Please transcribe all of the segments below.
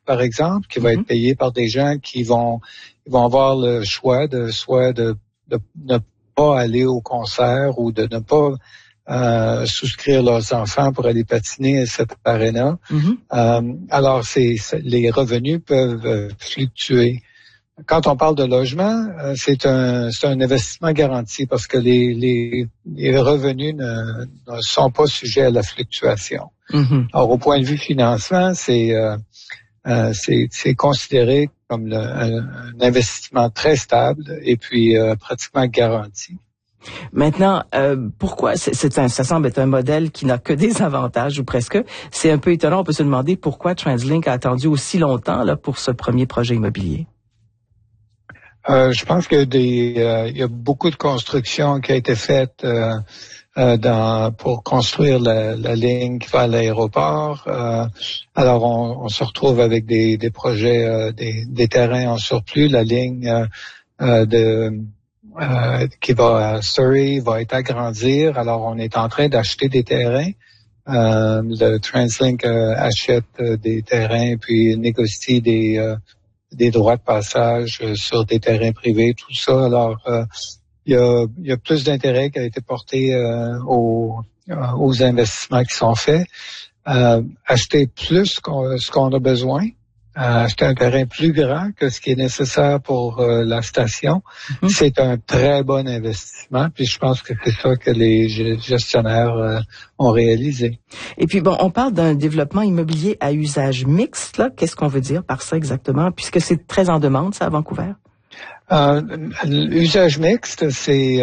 par exemple, qui va être payé par des gens qui vont avoir le choix de ne pas aller au concert ou de ne pas souscrire leurs enfants pour aller patiner à cette aréna. Alors, les revenus peuvent fluctuer. Quand on parle de logement, c'est un investissement garanti parce que les revenus ne sont pas sujets à la fluctuation. Alors, au point de vue financement, c'est considéré comme un investissement très stable et puis pratiquement garanti. Maintenant, pourquoi ça semble être un modèle qui n'a que des avantages ou presque. C'est un peu étonnant. On peut se demander pourquoi TransLink a attendu aussi longtemps là pour ce premier projet immobilier. Je pense que il y a beaucoup de construction qui a été faite pour construire la ligne qui va à l'aéroport. Alors on se retrouve avec des projets, des terrains en surplus. La ligne qui va à Surrey va être agrandir. Alors on est en train d'acheter des terrains. Le TransLink achète des terrains puis négocie des droits de passage sur des terrains privés, tout ça. Alors, il y a plus d'intérêt qui a été porté aux investissements qui sont faits. Acheter plus ce qu'on a besoin, acheter un terrain plus grand que ce qui est nécessaire pour la station, c'est un très bon investissement. Puis je pense que c'est ça que les gestionnaires ont réalisé. Et puis bon, on parle d'un développement immobilier à usage mixte. Là, qu'est-ce qu'on veut dire par ça exactement? Puisque c'est très en demande, ça, à Vancouver. L'usage mixte, c'est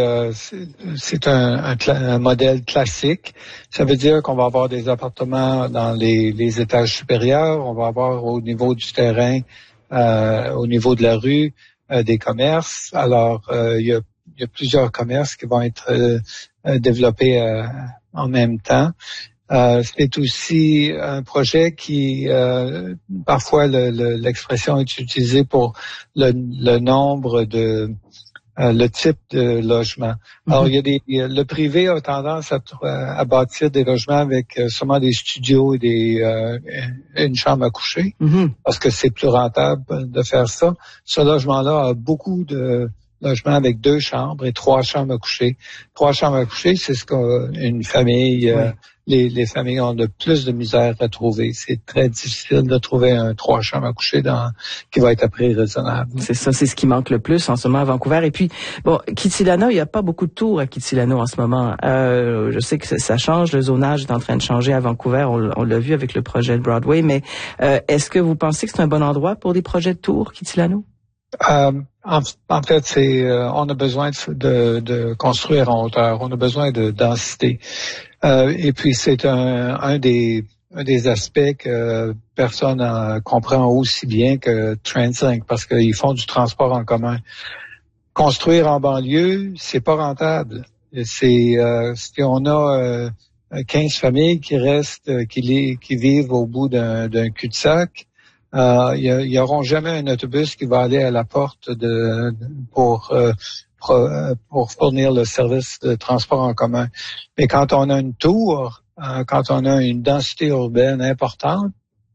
un modèle classique. Ça veut dire qu'on va avoir des appartements dans les étages supérieurs, on va avoir au niveau du terrain, au niveau de la rue, des commerces. Alors, il y a plusieurs commerces qui vont être développés en même temps. C'est aussi un projet qui, parfois l'expression est utilisée pour le nombre le type de logement. Alors, le privé a tendance à bâtir des logements avec seulement des studios et une chambre à coucher, parce que c'est plus rentable de faire ça. Ce logement-là a beaucoup de logements avec 2 chambres et 3 chambres à coucher. 3 chambres à coucher, c'est ce qu'une famille... Les familles ont de plus de misère à trouver. C'est très difficile de trouver un 3 chambres à coucher qui va être à prix raisonnable. C'est ça, c'est ce qui manque le plus en ce moment à Vancouver. Et puis, bon, Kitsilano, il n'y a pas beaucoup de tours à Kitsilano en ce moment. Je sais que ça change, le zonage est en train de changer à Vancouver. On l'a vu avec le projet de Broadway, mais est-ce que vous pensez que c'est un bon endroit pour des projets de tours, Kitsilano? En fait, on a besoin de construire en hauteur. On a besoin de densité. Et puis, c'est un des aspects que personne comprend aussi bien que TransLink, parce qu'ils font du transport en commun. Construire en banlieue, c'est pas rentable. Si on a 15 familles qui restent, qui vivent au bout d'un cul-de-sac, il y auront jamais un autobus qui va aller à la porte pour fournir le service de transport en commun. Mais quand on a une tour, quand on a une densité urbaine importante,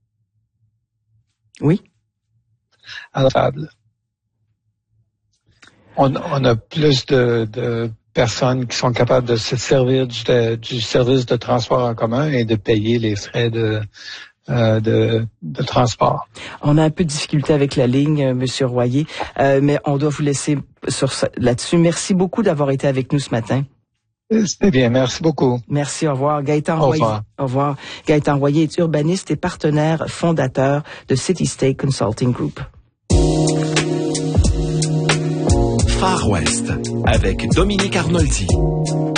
oui, alors on a plus de personnes qui sont capables de se servir du service de transport en commun et de payer les frais de transport. On a un peu de difficulté avec la ligne, Monsieur Royer, mais on doit vous laisser là-dessus. Merci beaucoup d'avoir été avec nous ce matin. C'était bien, merci beaucoup. Merci, au revoir. Gaëtan Royer. Au revoir. Gaëtan Royer est urbaniste et partenaire fondateur de City State Consulting Group. Far West avec Dominique Arnoldi.